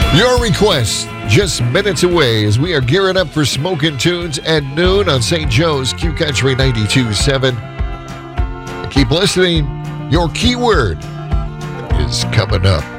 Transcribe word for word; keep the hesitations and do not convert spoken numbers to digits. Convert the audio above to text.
Your request just minutes away as we are gearing up for Smokin' Tunes at noon on Saint Joe's Q Country ninety-two point seven. Keep listening. Your keyword is coming up.